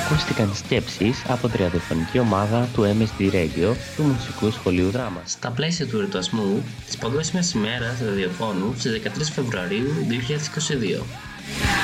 ακούστηκαν σκέψεις από τη ραδιοφωνική ομάδα του MSD Radio του Μουσικού Σχολείου Δράμας στα πλαίσια του εορτασμού της Παγκόσμιας ημέρας ραδιοφώνου στις 13 Φεβρουαρίου 2022.